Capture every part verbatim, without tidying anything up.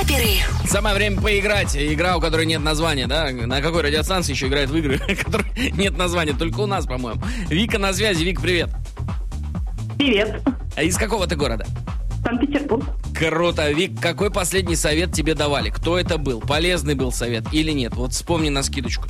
Вейкаперы. Самое время поиграть. Игра, у которой нет названия, да? На какой радиостанции еще играют в игры, у которой нет названия? Только у нас, по-моему. Вика на связи. Вик, привет. Привет. А из какого ты города? Санкт-Петербург. Круто. Вик, какой последний совет тебе давали? Кто это был? Полезный был совет или нет? Вот вспомни на скидочку.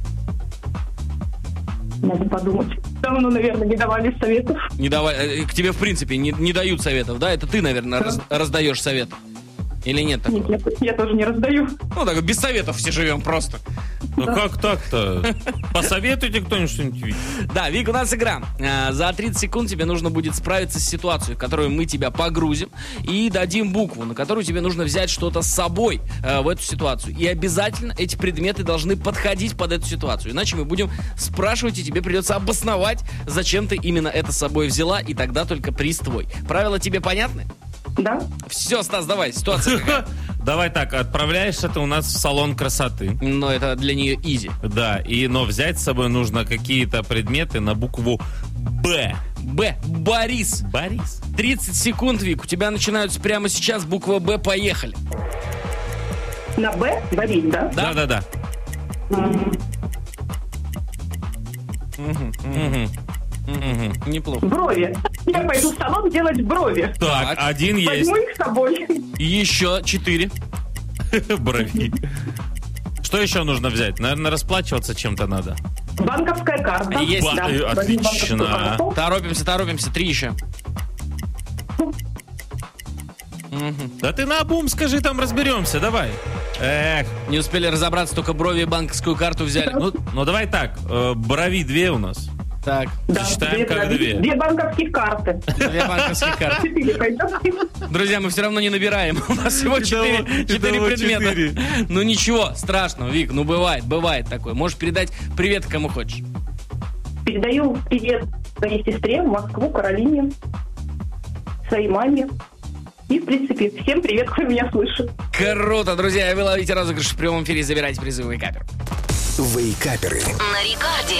Надо подумать. Давно, наверное, не давали советов. Не давай, к тебе, в принципе, не, не дают советов, да? Это ты, наверное, раз, раздаешь совет. Или нет такого? Нет, я, я тоже не раздаю. Ну, так, без советов все живем просто. Ну как так-то? Посоветуйте кто-нибудь что-нибудь, Вик. Да, Вик, у нас игра. За тридцать секунд тебе нужно будет справиться с ситуацией, в которую мы тебя погрузим, и дадим букву, на которую тебе нужно взять что-то с собой э, в эту ситуацию. И обязательно эти предметы должны подходить под эту ситуацию. Иначе мы будем спрашивать, и тебе придется обосновать, зачем ты именно это с собой взяла, и тогда только приз твой. Правила тебе понятны? Да? Все, Стас, давай, ситуация какая? Давай так, отправляешься ты у нас в салон красоты. Но это для нее изи. Да, и, но взять с собой нужно какие-то предметы на букву Б. Б. Борис. Борис. тридцать секунд, Вик. У тебя начинаются прямо сейчас. Буква Б. Поехали. На Б? Борис, да? Да? Да-да-да. Неплохо. Брови. Я пойду в салон делать брови. Так, Так. один есть. Возьму их с собой. И еще четыре. Брови. Что еще нужно взять? Наверное, расплачиваться чем-то надо. Банковская карта. Есть. Ба- Да. э, Возьму отлично. банковскую карту. Торопимся, торопимся. Три еще. Да ты наобум скажи, там разберемся, давай. Эх, Не успели разобраться, только брови и банковскую карту взяли. Ну, ну давай так, э, брови две у нас. так. Да, Считаем как брови. две. Две банковских карты. Две банковских карты. Четыре пойдет. Друзья, мы все равно не набираем. У нас всего четыре, четыре итого предмета. четыре. Ну ничего страшного, Вик. Ну бывает, бывает такое. Можешь передать привет кому хочешь. Передаю привет своей сестре в Москву, Каролине, своей маме. И, в принципе, всем привет, кто меня слышит. Круто, друзья. Вы ловите розыгрыш в прямом эфире. Забирайте призы в Вейкапер. Вейкаперы. На рекорде.